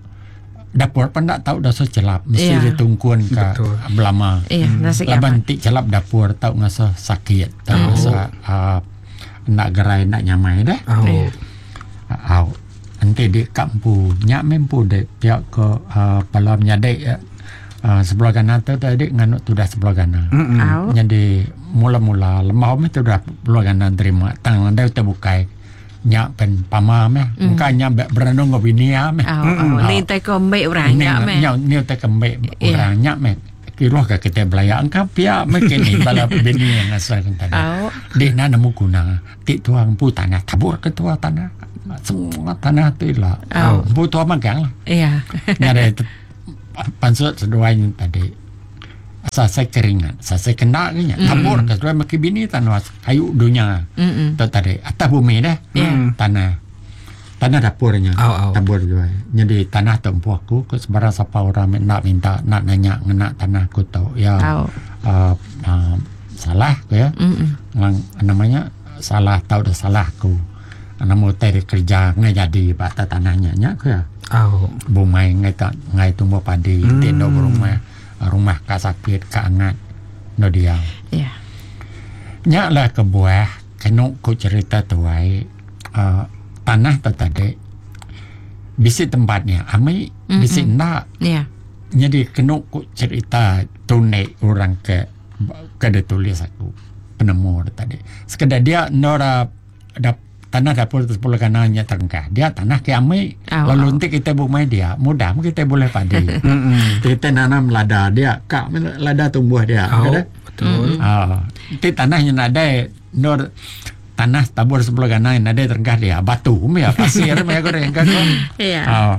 dapur pun tak tahu dah so celap mesti Iya. ditungkuan ke Betul. belama Iya, nasi laban kapan. tik celap dapur tahu ngasa sakit tahu Hmm. ngasa uh, nak gerai nak nyamai dah Oh. Iya. au nanti di kampu nyak mempu dek pihak ke uh, palam nyadek uh, sebelah kanan tu tadi nganut tu dah sebelah kanan Mm-mm. Au. jadi mula-mula lemah om itu dah sebelah kanan terima tangan dia terbukai nyak pen pama meh Mm. engkau nyak be- berenung ke bini ah meh Au. Au. Mm-mm. Ni tai ko mbek orang Ni ya me. nyak ni te kembek Iya. orang nyak meh Kira ke kita belaya engkau pia makin ni bala bini yang asal tadi. Au. Dia nak nemu guna ti tuang pu tanah tabur ke tua tanah. Semua tanah tu lah. Au. Pu tua magang lah. Ya. Nyari pansut seduai tadi. Sasai keringan, sasai kena nya. Tabur ke seduai makin bini tanah kayu dunia. Mm. Tu tadi atas bumi dah. Ya. Tanah. Tanah dapurnya. Au, au. Tabur juga. Jadi tanah tempuh aku ke sebarang siapa orang nak minta nak nanya ngena tanah aku tahu ya. Au. Uh, uh, salah ke ya. Mm. Lang, namanya salah tahu dah salah aku. Nama tadi kerja ngai jadi bata tanahnya nya ke ya. Au. Bumai ngai tak ngai tumbuh padi Hmm. tendo rumah rumah ka sakit ka angat no dia. Ya. Nya lah ke buah kena ku cerita tuai uh, tanah tu tadi bisi tempatnya amai bisi nak Ya. jadi kena ku cerita tunai orang ke kada tulis aku penemu tu tadi sekedar dia nora dap tanah dapur tu sepuluh kanannya terengkah dia tanah ke amai Au, lalu au. nanti kita bumai dia mudah kita boleh padi kita nanam lada dia kak lada tumbuh dia Au, kada betul. ah nanti tanahnya ada nor tanah tabur sepuluh kanang ada terengkah dia batu ya pasir ya goreng kan Ya. ah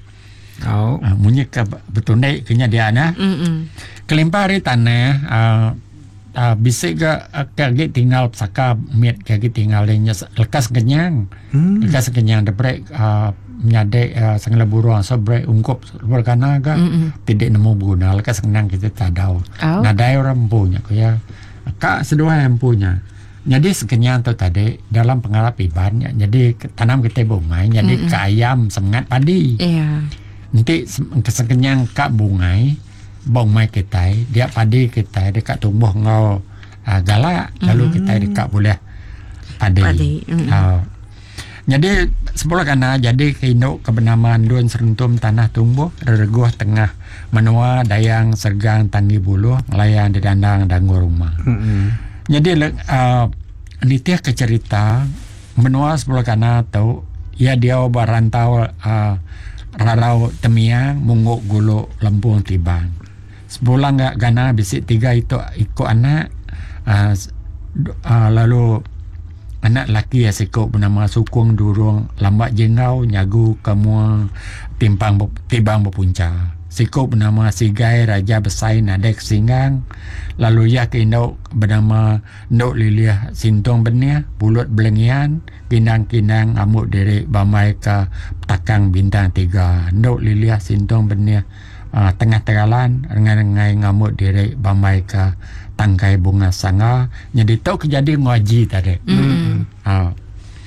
Au. ah, munyi ke betul naik kenya dia na Mm. kelimpari tanah uh, uh, bisa ke uh, kaki tinggal saka mit kaki tinggal lainnya lekas kenyang Hmm. lekas kenyang debrek uh, nyade uh, sangla buruang sebrek ungkup berkana ga Mm-mm. tidak nemu guna lekas kenang kita tadau Au. nadai orang punya ko ya kak sedua yang punya jadi sekenyang tu tadi dalam pengarap ibannya jadi ke- tanam kita bungai jadi ke ayam semangat padi Ya. nanti kesekenyang kak bungai bungai kita dia padi kita dekat tumbuh ngau uh, galak lalu kita dekat boleh padi, Padi, mm. uh, jadi sebelah kana jadi keinduk kebenaman duan serentum tanah tumbuh rereguh tengah menua dayang sergang tanggi buluh layan di dandang dangu rumah Hmm. jadi uh, nitia ke cerita menua sebelah kana tahu ya dia barantau uh, rarau temiang munguk gulu lempung tibang sebulan gak gana bisik tiga itu ikut anak uh, uh, lalu anak laki ya siko bernama Sukung Durung lambat jengau nyagu kamu timpang tibang berpunca siko bernama Sigai Raja Besai Nadek Singgang lalu ya ke induk bernama Nduk Liliah Sintong Benia Bulut Belengian Kinang-kinang Amuk Derek Bamai ke Takang Bintang Tiga Nduk Liliah Sintong Benia uh, Tengah Tegalan Rengai-rengai Ngamuk Derek Bamai ke Tangkai Bunga Sanga jadi tahu kejadian ngaji tadi Mm. uh,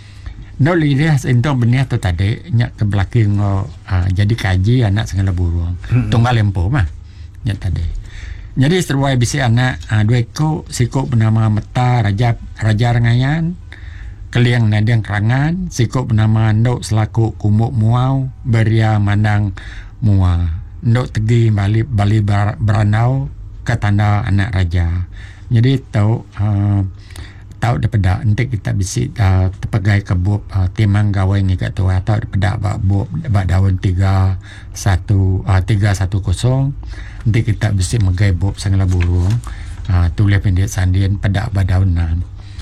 Nduk Liliah Sintong Benia tu tadi nyak ke belakang uh, jadi kaji anak segala burung tunggal lempo mah nyak tadi jadi seruai bisi anak uh, dua ekor sikuk bernama Meta Raja Raja Rengayan Keliang Nadang Kerangan sikuk bernama Nduk selaku Kumuk Muau Beria Mandang Mua Nduk Tegi Bali Bali Bar, Beranau ke tanda anak raja jadi tahu uh, tahu daripada nanti kita bisi uh, terpegai kebub uh, timang gawai ni kat tu atau daripada bak bub bak daun tiga satu uh, tiga satu kosong nanti kita bisi megai bub sangla burung uh, tulis pendek sandian pada bak daunan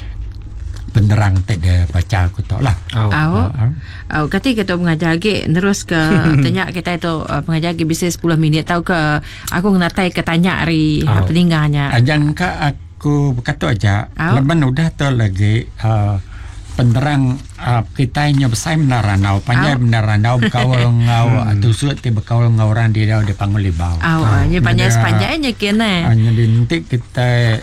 penerang tak dia baca aku tahu lah Au. Au. uh, Au kata kita mengajar lagi terus ke tanya kita itu uh, mengajar lagi bisa sepuluh minit tahu ke aku ngatai ke tanya hari Au. uh, peninggalnya. Ajang ka aku berkata aja Au. leban udah tu lagi uh, penerang uh, kita nya besar menaranau panjang Au. menaranau berkawal ngau tusuk ti berkawal ngau orang di dau di panggul libau Au, uh, ni panjang Jadi, sepanjangnya kena. hanya di nanti kita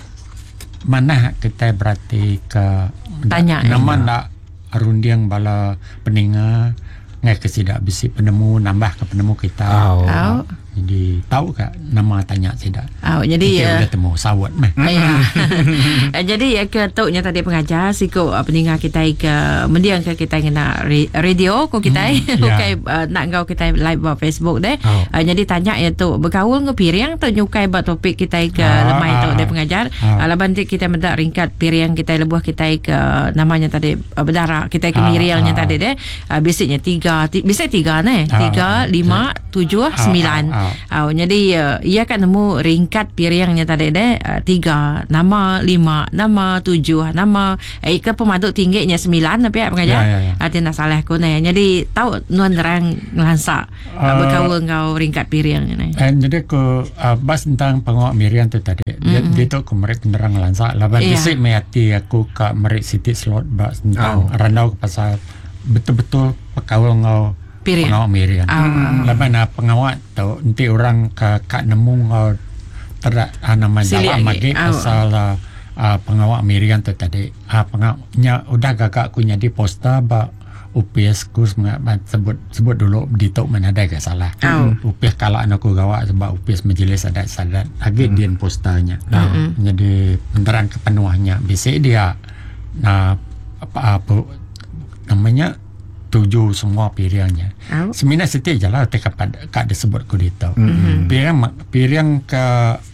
mana kita berarti ke Tanya, nama ya. nak rundiang bala peninga ngai kesidak bisi penemu nambah ke penemu kita Au. Au. jadi tahu kak nama tanya sidak Au, jadi kita ya. udah temu sawat meh Ya. Jadi ya ke tahu nya tadi pengajar siko uh, peninggal kita ke mendiang ke kita kena re- radio ko kita Hmm, okay, ya. uh, nak kau kita live buat Facebook deh. Oh. Uh, jadi tanya ya tu bergaul ke piriang tu nyukai buat topik kita ke Ah, lemai tu ah, dia pengajar. ah. Uh, laban tu kita mendak ringkat piriang kita lebuh kita ke namanya tadi uh, berdarah kita ke Ah, miriangnya ah. tadi deh. Uh, biasanya tiga ti, biasa tiga ne. Ah, Tiga, lima, tujuh, ah, sembilan. ah, Oh, jadi uh, ia kan nemu ringkat piringnya tadi deh uh, tiga nama, lima nama, tujuh nama. Eh, ke pemaduk tingginya sembilan tapi ya pengajar. Ya, ya, ya. Ada nak salah ko na. Jadi tahu nuan terang ngelansak uh, Uh, berkawal kau ringkat piring ni. Eh, jadi aku uh, bahas tentang pengawak Miriam tu tadi. Dia, Mm-mm. dia tu aku merik penerang lansak. Laban Yeah. bisik mayati aku ke merik City Slot bahas tentang Oh. randau ke pasal betul-betul pekawal ngau Piring. pengawak Miriam. Oh. Laban uh, pengawak tu nanti orang ke kak nemu ngau terak uh, nama Silik dalam lagi. lagi Oh. pasal uh, uh, pengawak Miriam tu tadi. Uh, pengawaknya udah gagak aku jadi poster ba U P S kurs sebut sebut dulu di tok mana ada ke salah. Oh. U P S kalau anak aku gawak sebab U P S Majlis Adat Sadat lagi hmm. dia posternya. Nah, jadi beneran kepenuhannya. Biasa dia nah apa, apa namanya tujuh semua piringnya. Oh. Semina setiap jalan tak kak disebut ku dito. Mm-hmm. Piring piring ke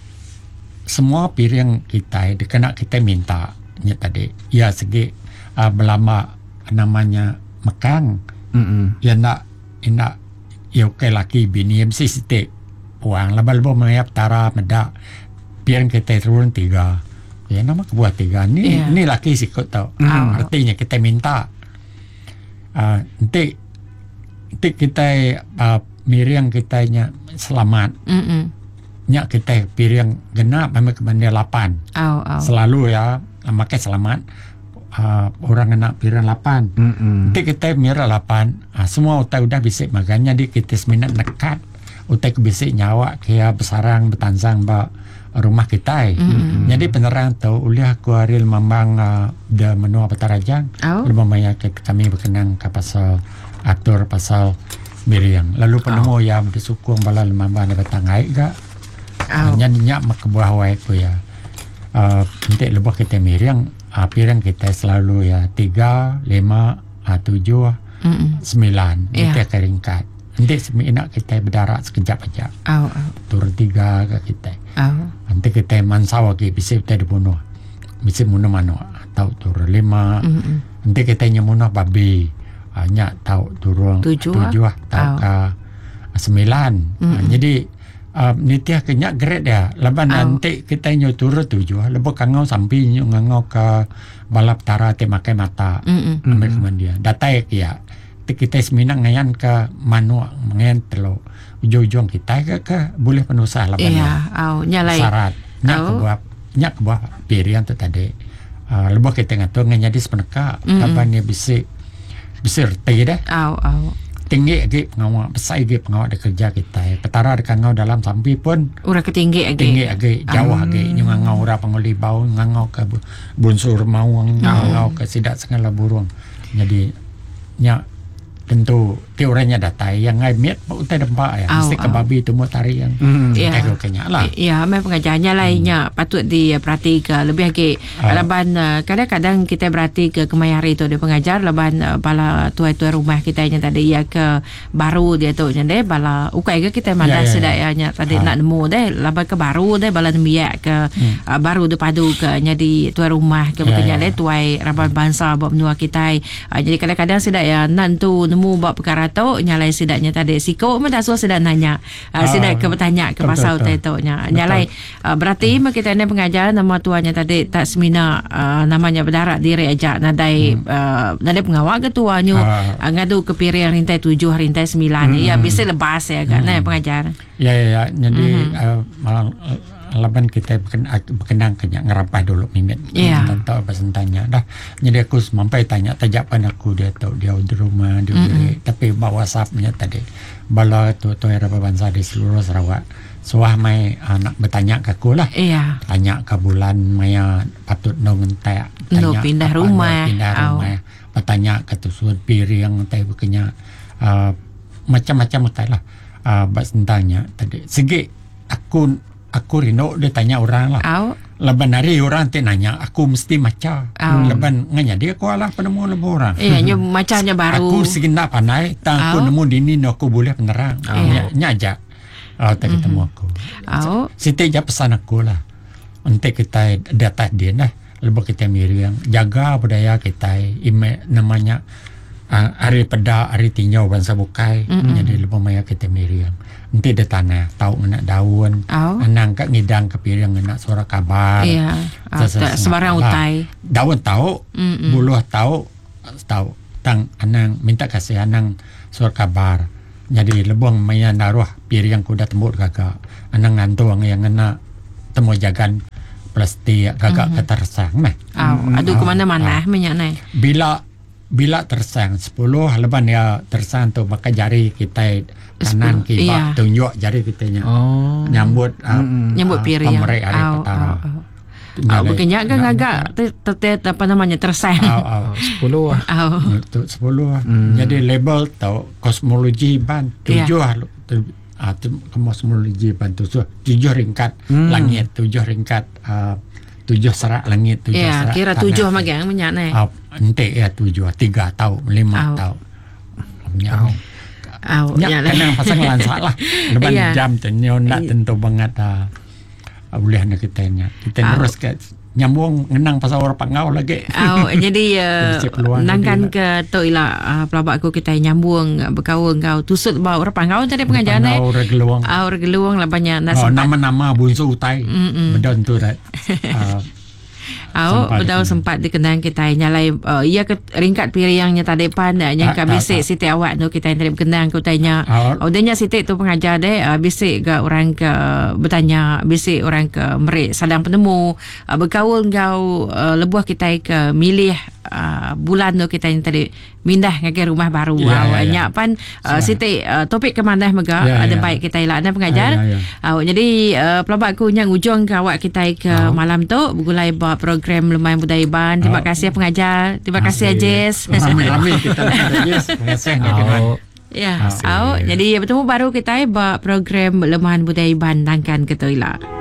semua piring kita kena kita minta nya tadi. Ya segi uh, belama namanya mekang. Mm-mm. Ya nak nak ya ke laki bini M C setiap puang labal bo mayap tara meda piring kita turun tiga. Ya nama kebuat tiga ni Yeah. ni laki sikut tau. Mm. Artinya kita minta uh, nanti nanti kita uh, miring kitanya selamat Mm-mm. nya kita piring genap memang kemana lapan Oh, oh. selalu ya makai selamat uh, orang kena piring lapan Mm-mm. nanti kita mira lapan uh, semua utai udah bisik makanya di kita seminat nekat utai ke bisik nyawa kaya besarang betansang ba rumah kita Mm-mm. jadi penerang tahu uliah aku haril memang uh, da menua petarajang Oh. Lalu mamanya kami berkenang ke pasal atur pasal miriang lalu penemu oh. ya bersukung bala lemambang ada tangai ga Oh. hanya nyak mak buah wae ku ya uh, nanti lebih kita miriang uh, pirang kita selalu ya tiga lima uh, tujuh Mm-mm. sembilan Yeah. kita keringkat nanti semina kita berdarat sekejap aja Oh, oh. turun tiga ke kita Oh. nanti kita mansaw lagi bisa kita dibunuh bisa bunuh mana atau turun lima Mm-mm. nanti kita nyemunuh babi hanya tahu turun Tujuh, tujuh ah? tahu Oh. ke sembilan Mm-mm. uh, jadi uh, nitia kenyak great ya leban Oh. nanti kita nyu turun tujuh lepas kangau sampai nyu ngangau ke balap tara te makai mata Mm-mm. ambil kemudian data ya ti kita seminang ngayan ke manua ngayan telo ujung-ujung kita ke, ke boleh penusah leban Iya, oh, nyalai. syarat nyak Oh. kebuah nyak kebuah pilihan tu tadi uh, lepas kita ngatur nganyadi sepeneka Mm-mm. leban dia bisa bisa reti dah Oh, oh. tinggi lagi pengawal besar lagi pengawal ada kerja kita petara ada kangau dalam sampai pun Ura ketinggi lagi. tinggi lagi jauh lagi um. ngangau ora penguli bau ngangau ke bu- bunsur mau ngangau ke sidak segala burung jadi nya tentu teorinya data yang ngai miet utai dempa ya Au, mesti ke au. babi tu mu tari yang Mm. Ya. kita kenya lah Ya, memang pengajarnya lainnya patut diperhatikan lebih lagi Ah. leban uh, kadang-kadang kita berarti ke kemayari tu dia pengajar leban uh, bala tuai-tuai rumah kita yang tadi ya ke baru dia tu nya deh bala ukai ke kita mandas Ya, ya, sedak ya. ya nya tadi Ah. nak nemu deh leban ke baru deh bala nemiak ke Hmm. uh, baru de padu ke nya di tuai rumah ke Ya, bukannya ya. deh tuai raban bangsa buat menua kita uh, jadi kadang-kadang sedak ya nan tu nemu buat perkara tu nyalai sedaknya tadi siko mendak suah sedak nanya uh, Ah, sedak ke bertanya ke betul, pasal betul. tu nya nyalai uh, berarti hmm. kita ni pengajar nama tuanya tadi tak semina uh, namanya berdarat diri ajak nadai hmm. uh, nadai pengawal ke tuanya Ah. uh, ngadu ke piring rintai tujuh rintai sembilan hmm. ya bisa lepas ya kan hmm. pengajar ya ya ya jadi Mhm. uh, malang uh, laban kita berken, berkenang kenya ngerapah dulu minit Ya. tentang apa tanya dah jadi aku sampai tanya tajapan aku dia tahu dia di rumah di mm tapi bawa WhatsAppnya tadi bala tu tu era bangsa di seluruh Sarawak suah mai anak bertanya ke aku lah iya tanya ke bulan maya patut nong entek No, pindah apa, rumah. no, pindah Au. rumah bertanya ke tu suat piring entek bekenya uh, macam-macam entek lah uh, bas tentangnya tadi segi aku aku rindu dia tanya orang lah au leban hari orang tu nanya aku mesti maca Au. leban nganya dia aku alah penemu leban orang iya nya macamnya baru aku segenap pandai tak aku Au. nemu dini no aku boleh penerang Iya. nya aja oh tak ketemu aku au Siti je pesan aku lah untuk kita data dia lah lebih kita miriang jaga budaya kita ime namanya uh, hari peda hari tinjau bangsa bukai Mm-mm. jadi lebih maya kita miriang nanti dia tanah tahu ngena daun Oh. anang kat ngidang ke piring ngena suara kabar Ya. Ah, Sesa- tak sebarang lah. utai. Daun tahu Mm-mm. buluh tahu tahu tang anang minta kasih anang suara kabar jadi lebong maya naruh piring kuda tembut kakak anang ngantuang yang ngena temu jagan plastik kakak mm-hmm. ketersang nah Au, adu ke mana-mana minyak nai. bila bila tersang sepuluh leban ya tersang tu maka jari kita kanan Sepuluh, kiri iya. tunjuk jari kitanya Oh. nyambut uh, Nyambut uh, piring. pemerik hari Au, petara au, au. Ah, berkenyak kan agak tertet apa namanya tersang. au au sepuluh lah. Au. itu sepuluh jadi label tau kosmologi ban Iya. tujuh tu- ah, tu- kosmologi ban tujuh tujuh ringkat Hmm. langit tujuh ringkat uh, tujuh serak langit tujuh Ya, serak kira tanah. tujuh magang minyak nai. Ah, ente ya tujuh tiga tahu lima Au. tahu ya Au, ya lah. kadang pasang lansak lah leban Iya. jam tenyo nak tentu banget ah boleh nak kita nya kita Au. terus ke nyambung ngenang pasal orang pangau lagi Oh, jadi uh, Jadi peluang nangkan lagi ke tu ila uh, pelabak aku kita nyambung uh, berkawan kau tusut bawa orang pangau tadi pengajaran eh. pangau regeluang Ah, orang geluang lah banyak nak oh, sempat. nama-nama bunsu utai Mm-mm. bedon tu rat ah, Au, sempat betul di- sempat dikenang kita nyalai uh, ia ke ringkat piringnya tadi pan yang Ah, ka ah, bisik ah. siti awak tu kita yang tadi berkenang ku tanya. Ah. Oh denya siti tu pengajar deh uh, bisik ke orang ke bertanya bisik orang ke merik sadang penemu uh, berkaul kau uh, lebuh kita ke milih uh, bulan tu kita yang tadi mindah ngake rumah baru. Ya, Au, ya, ya. nyak pan uh, siti uh, topik ke mana mega Ya, ada ya. baik kita ila ada pengajar. Ya, ya, Au, jadi uh, pelabak aku yang ujung ke awak kita ke Au. malam tu bergulai buat program Lumayan Budaya Iban. Terima Au. kasih pengajar. Terima kasih Ajis. ramai-ramai kita nak yes terima kasih nak kenal. Oh. Ya, Asyik. au. Jadi bertemu baru kita buat program Lemahan Budaya Iban nangkan ke Toilet.